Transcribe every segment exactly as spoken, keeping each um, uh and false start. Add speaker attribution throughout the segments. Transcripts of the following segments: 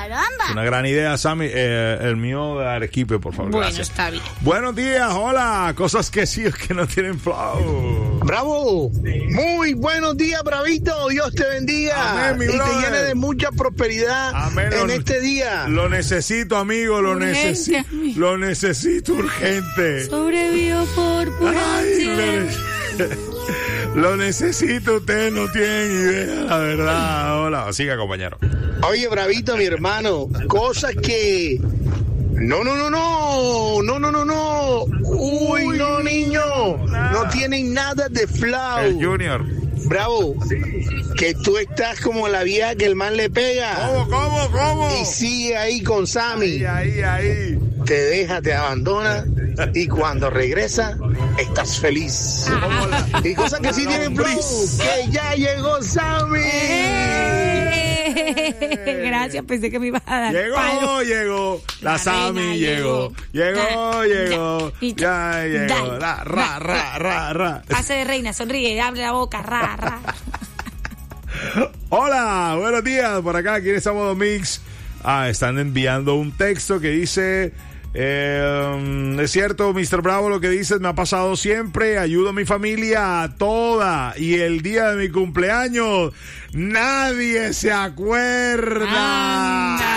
Speaker 1: Caramba.
Speaker 2: Una gran idea, Sammy. Eh, el mío de Arequipe, por favor.
Speaker 1: Bueno,
Speaker 2: gracias.
Speaker 1: está bien.
Speaker 2: Buenos días, hola. Cosas que sí, que no tienen flow.
Speaker 3: Bravo. Muy buenos días, bravito. Dios te bendiga.
Speaker 2: Amén, mi
Speaker 3: y
Speaker 2: brother.
Speaker 3: te llene de mucha prosperidad.
Speaker 2: Amén,
Speaker 3: en
Speaker 2: lo,
Speaker 3: este día.
Speaker 2: Lo necesito, amigo. Lo necesito. Lo necesito urgente.
Speaker 1: Sobrevivo por pura
Speaker 2: Ay,
Speaker 1: ansiedad.
Speaker 2: lo, lo necesito. Ustedes no tienen idea, la verdad. Hola, siga, compañero.
Speaker 3: Oye, bravito, mi hermano. Cosas que... No, no, no, no. No, no, no, no. Uy,
Speaker 2: Uy,
Speaker 3: no, niño.
Speaker 2: nada.
Speaker 3: No tienen nada de flow.
Speaker 2: El Junior.
Speaker 3: Bravo. Que tú estás como la vieja que el man le pega.
Speaker 2: ¿Cómo, cómo, cómo?
Speaker 3: Y sigue ahí con Sammy.
Speaker 2: Ahí, ahí, ahí.
Speaker 3: Te deja, te abandona y cuando regresa estás feliz. Y cosas que sí tienen flow, que ya llegó Sammy.
Speaker 1: Gracias, pensé que me ibas a dar
Speaker 2: Llegó,
Speaker 1: palo.
Speaker 2: llegó. La,
Speaker 1: La
Speaker 2: Sammy
Speaker 1: reina
Speaker 2: llegó. Llegó,
Speaker 1: llegó.
Speaker 2: llegó.
Speaker 1: Ya,
Speaker 2: Ya llegó.
Speaker 1: dale.
Speaker 2: La, ra, ra, ra, ra.
Speaker 1: Hace de reina, sonríe, abre la boca, ra, ra.
Speaker 2: Hola, buenos días. Por acá, ¿quién estamos, Mix? Ah, están enviando un texto que dice... Eh, es cierto, mister Bravo, lo que dices me ha pasado siempre. Ayudo a mi familia a toda. Y el día de mi cumpleaños, nadie se acuerda.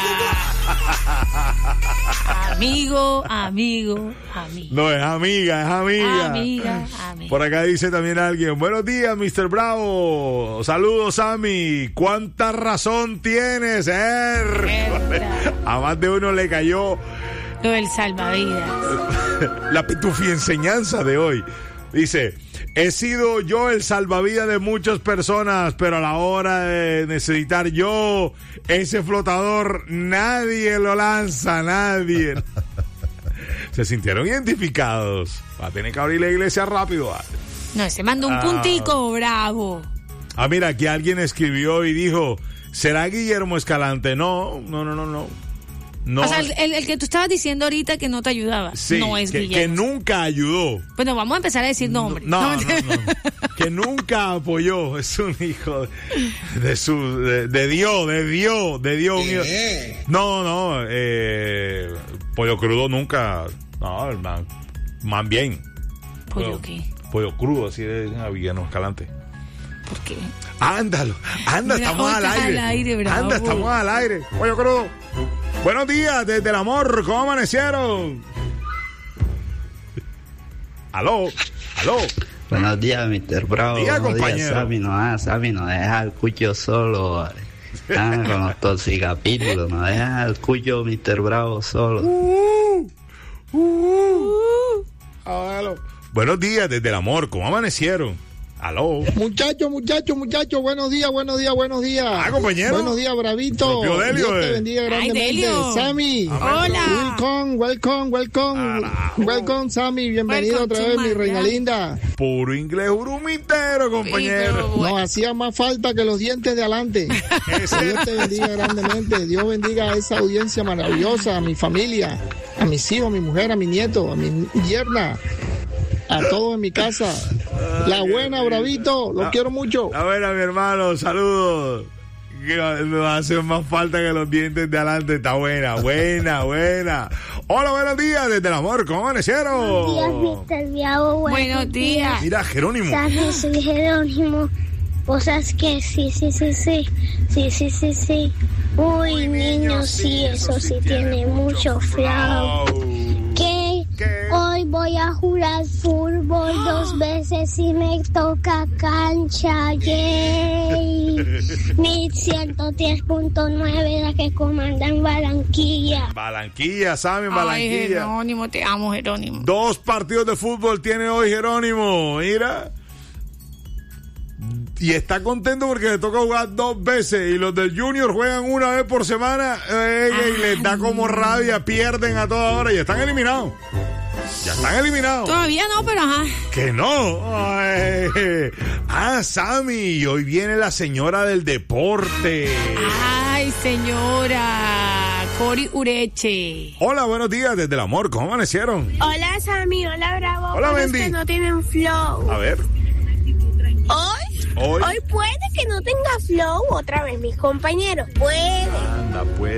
Speaker 1: Amigo, amigo, amigo.
Speaker 2: No, es amiga, es amiga.
Speaker 1: Amiga, amiga.
Speaker 2: Por acá dice también alguien, buenos días, mister Bravo. Saludos, Sammy. ¿Cuánta razón tienes, eh? A más de uno le cayó
Speaker 1: Lo del salvavidas.
Speaker 2: la pitufia enseñanza de hoy. Dice, he sido yo el salvavidas de muchas personas, pero a la hora de necesitar yo ese flotador, nadie lo lanza, nadie. Se sintieron identificados. Va a tener que abrir la iglesia rápido.
Speaker 1: No, se mandó un
Speaker 2: Ah.
Speaker 1: puntico, bravo.
Speaker 2: Ah, mira, aquí alguien escribió y dijo, ¿será Guillermo Escalante? No, no, no, no, no. No,
Speaker 1: O sea, el, el- el que tú estabas diciendo ahorita que no te ayudaba,
Speaker 2: sí,
Speaker 1: no es
Speaker 2: que, que
Speaker 1: Guillermo.
Speaker 2: nunca ayudó.
Speaker 1: Bueno, vamos a empezar a decir nombres.
Speaker 2: No, no, no, que nunca apoyó. Es un hijo de su de, de Dios, de Dios, de Dios mío. No, no, eh, pollo crudo nunca. No, el man, man bien.
Speaker 1: ¿Pollo qué?
Speaker 2: Pollo crudo, así de a Guillermo Escalante.
Speaker 1: ¿Por qué?
Speaker 2: Ándalo, anda,
Speaker 1: Mira,
Speaker 2: estamos al
Speaker 1: estás
Speaker 2: aire.
Speaker 1: al aire, bravo.
Speaker 2: Anda, estamos al aire. Pollo crudo. Buenos días, desde el amor, ¿cómo amanecieron? Aló, aló.
Speaker 4: Buenos días, mister Bravo.
Speaker 2: Diga,
Speaker 4: Buenos días,
Speaker 2: compañero.
Speaker 4: Sammy. No, ah, Sammy, no deja al cucho solo. Vale. Ah, con los toxicapítulos. No deja al cucho, mister Bravo, solo.
Speaker 2: Uh, uh, uh. Aló. Buenos días, desde el amor, ¿cómo amanecieron? Aló.
Speaker 3: Muchachos, muchachos, muchachos, buenos días, buenos días, buenos días.
Speaker 2: Ah, compañero.
Speaker 3: Buenos días, bravito.
Speaker 2: Propio Delio,
Speaker 3: Dios
Speaker 2: eh.
Speaker 3: te bendiga
Speaker 1: Ay,
Speaker 3: grandemente.
Speaker 1: Delio.
Speaker 3: Sammy.
Speaker 1: Hola.
Speaker 3: Welcome, welcome, welcome.
Speaker 2: Carajo.
Speaker 3: Welcome, Sammy. Bienvenido
Speaker 1: Welcome
Speaker 3: otra
Speaker 1: to
Speaker 3: vez,
Speaker 1: my
Speaker 3: mi reina
Speaker 1: life.
Speaker 3: linda.
Speaker 2: Puro inglés urumitero, compañero.
Speaker 3: Nos hacía más falta que los dientes de adelante.
Speaker 2: Ese-
Speaker 3: Dios te bendiga grandemente. Dios bendiga a esa audiencia maravillosa, a mi familia, a mis hijos, a mi mujer, a mi nieto, a mi yerna, a todos en mi casa. La buena, bravito, lo
Speaker 2: Ah.
Speaker 3: quiero mucho.
Speaker 2: A ver, a mi hermano, saludos. Que nos hace más falta que los dientes de adelante. Está buena, buena, buena. Hola, buenos días, desde el amor, ¿cómo amanecieron?
Speaker 5: Buenos días, mister Bravo.
Speaker 1: Buenos días.
Speaker 2: Mira, Jerónimo.
Speaker 5: Sammy, soy Jerónimo. Cosas que sí, sí, sí, sí. Sí, sí, sí, sí. Uy, niño, sí, eso sí tiene mucho flow. Que
Speaker 2: ¿Qué?
Speaker 5: hoy voy a jugar fútbol dos veces y me toca cancha, yay. mil ciento diez punto nueve, la que comanda en Barranquilla.
Speaker 2: Barranquilla, Sammy,
Speaker 1: Ay,
Speaker 2: Barranquilla.
Speaker 1: Jerónimo, te amo, Jerónimo.
Speaker 2: Dos partidos de fútbol tiene hoy Jerónimo, mira. Y está contento porque le toca jugar dos veces y los del Junior juegan una vez por semana eh, y les da como rabia, pierden a toda hora y están eliminados. Ya están eliminados.
Speaker 1: Todavía no, pero ajá.
Speaker 2: Que no. Ay. Ah, Sammy, hoy viene la señora del deporte.
Speaker 1: Ay, señora. Cori Ureche.
Speaker 2: Hola, buenos días desde el amor, ¿cómo amanecieron?
Speaker 5: Hola, Sammy, hola, Bravo.
Speaker 2: Hola,
Speaker 5: Cosas
Speaker 2: Bendy.
Speaker 5: que no tienen flow.
Speaker 2: A ver.
Speaker 5: Hoy,
Speaker 2: Hoy.
Speaker 5: hoy puede que no tenga flow otra vez, mis compañeros. Puede.
Speaker 2: Anda, pues.